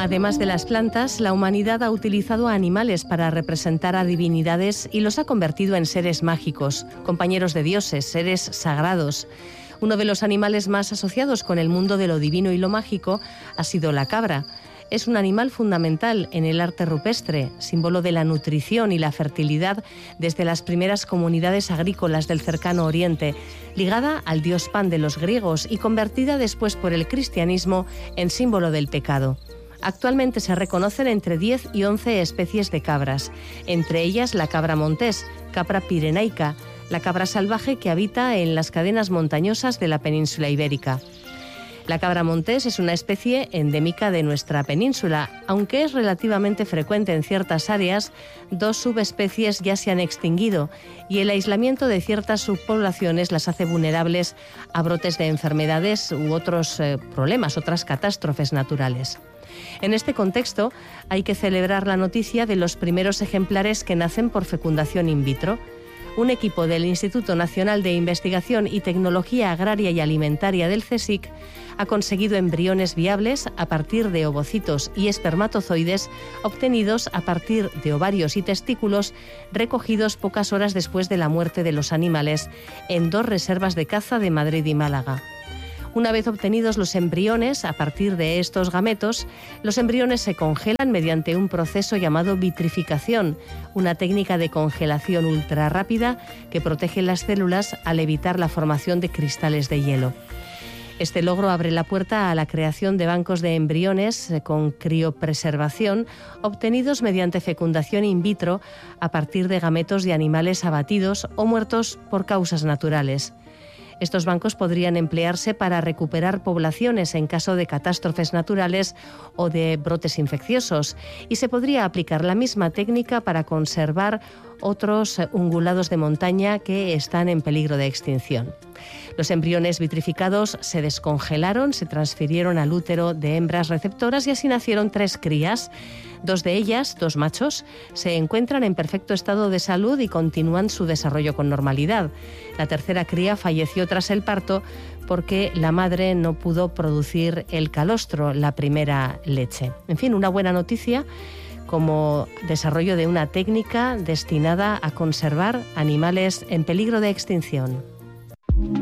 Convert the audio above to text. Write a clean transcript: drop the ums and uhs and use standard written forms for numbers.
Además de las plantas, la humanidad ha utilizado a animales para representar a divinidades y los ha convertido en seres mágicos, compañeros de dioses, seres sagrados. Uno de los animales más asociados con el mundo de lo divino y lo mágico ha sido la cabra. Es un animal fundamental en el arte rupestre, símbolo de la nutrición y la fertilidad desde las primeras comunidades agrícolas del cercano Oriente, ligada al dios Pan de los griegos y convertida después por el cristianismo en símbolo del pecado. Actualmente se reconocen entre 10 y 11 especies de cabras, entre ellas la cabra montés, capra pirenaica, la cabra salvaje que habita en las cadenas montañosas de la península ibérica. La cabra montés es una especie endémica de nuestra península, aunque es relativamente frecuente en ciertas áreas. 2 subespecies ya se han extinguido y el aislamiento de ciertas subpoblaciones las hace vulnerables a brotes de enfermedades u otros problemas, otras catástrofes naturales. En este contexto, hay que celebrar la noticia de los primeros ejemplares que nacen por fecundación in vitro. Un equipo del Instituto Nacional de Investigación y Tecnología Agraria y Alimentaria del CSIC ha conseguido embriones viables a partir de ovocitos y espermatozoides obtenidos a partir de ovarios y testículos recogidos pocas horas después de la muerte de los animales en 2 reservas de caza de Madrid y Málaga. Una vez obtenidos los embriones, a partir de estos gametos, los embriones se congelan mediante un proceso llamado vitrificación, una técnica de congelación ultrarrápida que protege las células al evitar la formación de cristales de hielo. Este logro abre la puerta a la creación de bancos de embriones con criopreservación obtenidos mediante fecundación in vitro a partir de gametos de animales abatidos o muertos por causas naturales. Estos bancos podrían emplearse para recuperar poblaciones en caso de catástrofes naturales o de brotes infecciosos, y se podría aplicar la misma técnica para conservar otros ungulados de montaña que están en peligro de extinción. Los embriones vitrificados se descongelaron, se transfirieron al útero de hembras receptoras y así nacieron 3 crías. 2 de ellas, 2 machos, se encuentran en perfecto estado de salud y continúan su desarrollo con normalidad. La tercera cría falleció tras el parto porque la madre no pudo producir el calostro, la primera leche. En fin, una buena noticia como desarrollo de una técnica destinada a conservar animales en peligro de extinción.